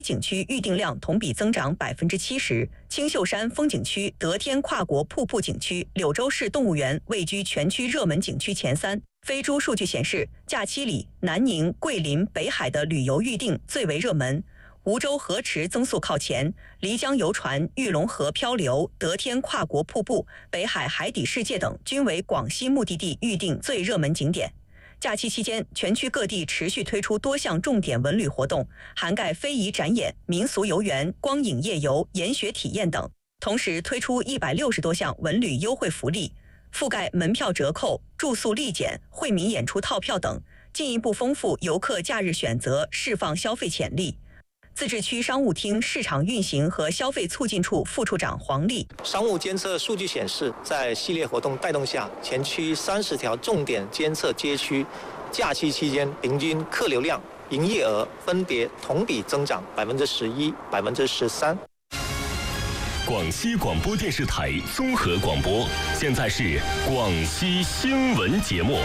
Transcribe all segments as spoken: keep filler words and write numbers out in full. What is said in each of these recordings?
景区预订量同比增长百分之七十。青秀山风景区、得天跨国瀑布景区、柳州市动物园位居全区热门景区前三。飞猪数据显示，假期里南宁、桂林、北海的旅游预订最为热门。梧州河池增速靠前，漓江游船、玉龙河漂流、得天跨国瀑布、北海海底世界等均为广西目的地预订最热门景点。假期期间，全区各地持续推出多项重点文旅活动，涵盖非遗展演、民俗游园、光影夜游、研学体验等。同时推出一百六十多项文旅优惠福利，覆盖门票折扣、住宿立减、惠民演出套票等，进一步丰富游客假日选择，释放消费潜力。自治区商务厅市场运行和消费促进处副处长黄丽， 商务监测数据显示，在系列活动带动下，前区三十条重点监测街区，假期期间平均客流量、营业额分别同比增长百分之十一、百分之十三。 广西广播电视台综合广播，现在是广西新闻节目。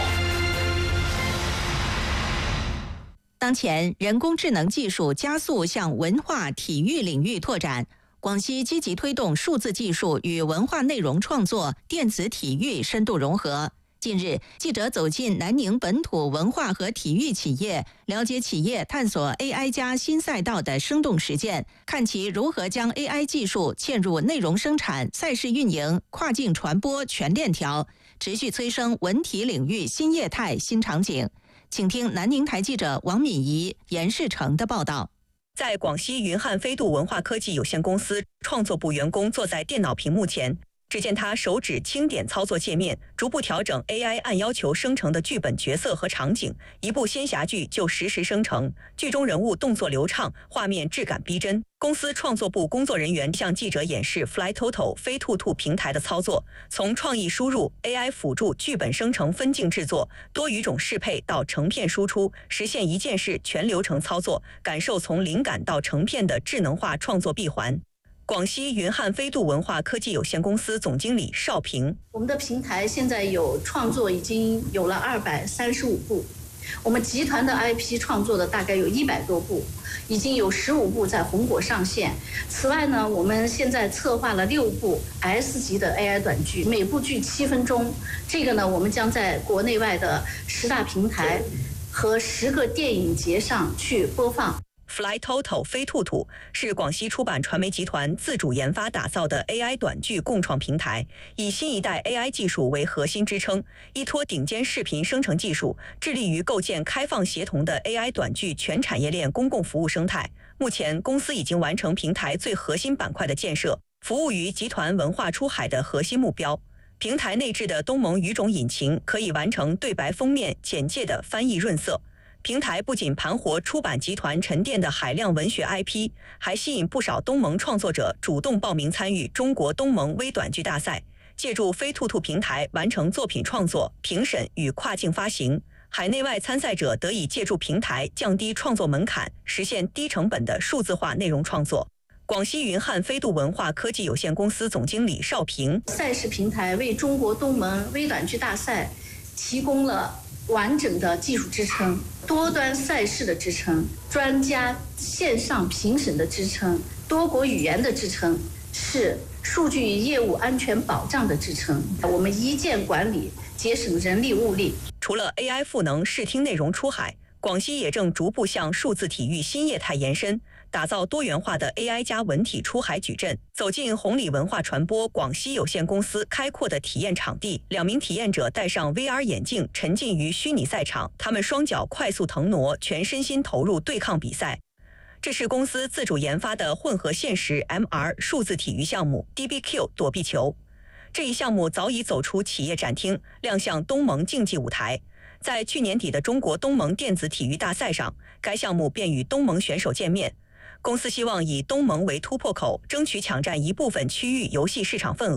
当前，人工智能技术加速向文化、体育领域拓展。广西积极推动数字技术与文化内容创作、电子体育深度融合。近日，记者走进南宁本土文化和体育企业，了解企业探索 A I 加新赛道的生动实践，看其如何将 A I 技术嵌入内容生产、赛事运营、跨境传播全链条，持续催生文体领域新业态、新场景。请听南宁台记者王敏仪、严世成的报道。 在广西云汉飞度文化科技有限公司创作部员工坐在电脑屏幕前，只见他手指轻点操作界面，逐步调整 A I 按要求生成的剧本角色和场景，一部仙侠剧就实时生成，剧中人物动作流畅，画面质感逼真。公司创作部工作人员向记者演示 FlyTotal 飞兔兔平台的操作，从创意输入、A I 辅助剧本生成、分镜制作、多语种适配到成片输出，实现一键式全流程操作，感受从灵感到成片的智能化创作闭环。广西云汉飞度文化科技有限公司总经理邵平， 我们的平台现在有创作已经有了二百三十五部，我们集团的 I P 创作的大概有一百多部，已经有十五部在红果上线。此外呢，我们现在策划了六部 S 级的 A I 短剧，每部剧七分钟。这个呢，我们将在国内外的十大平台和十个电影节上去播放。 FlyTotal 飞兔兔是广西出版传媒集团自主研发打造的 A I 短剧共创平台，以新一代 A I 技术为核心支撑，依托顶尖视频生成技术，致力于构建开放协同的 A I 短剧全产业链公共服务生态。目前，公司已经完成平台最核心板块的建设，服务于集团文化出海的核心目标。平台内置的东盟语种引擎可以完成对白、封面、简介的翻译润色。平台不仅盘活出版集团沉淀的海量文学 I P， 还吸引不少东盟创作者主动报名参与中国东盟微短剧大赛，借助飞兔兔平台完成作品创作、评审与跨境发行。海内外参赛者得以借助平台降低创作门槛，实现低成本的数字化内容创作。广西云汉飞度文化科技有限公司总经理邵平， 赛事平台为中国东盟微短剧大赛提供了完整的技术支撑、多端赛事的支撑、专家线上评审的支撑、多国语言的支撑，是数据与业务安全保障的支撑。我们一键管理，节省人力物力。 除了 A I 赋能视听内容出海，广西也正逐步向数字体育新业态延伸，打造多元化的 A I 加文体出海矩阵。走进红礼文化传播广西有限公司开阔的体验场地，两名体验者戴上 V R 眼镜，沉浸于虚拟赛场，他们双脚快速腾挪，全身心投入对抗比赛。这是公司自主研发的混合现实 M R 数字体育项目 D B Q 躲避球。这一项目早已走出企业展厅，亮相东盟竞技舞台。在去年底的中国东盟电子体育大赛上，该项目便与东盟选手见面。公司希望以东盟为突破口，争取抢占一部分区域游戏市场份额。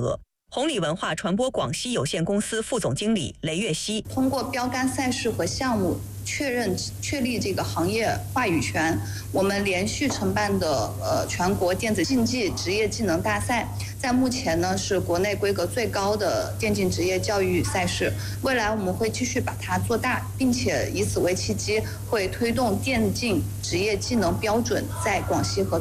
红礼文化传播广西有限公司副总经理雷月熙， 通过标杆赛事和项目确认确立这个行业话语权，我们连续承办的呃全国电子竞技职业技能大赛，在目前呢是国内规格最高的电竞职业教育赛事。未来我们会继续把它做大，并且以此为契机，会推动电竞职业技能标准在广西和